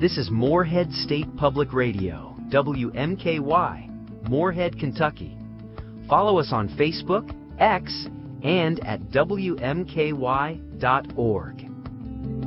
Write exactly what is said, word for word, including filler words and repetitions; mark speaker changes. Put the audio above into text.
Speaker 1: This is Moorhead State Public Radio, W M K Y, Moorhead, Kentucky. Follow us on Facebook, X, and at W M K Y dot org.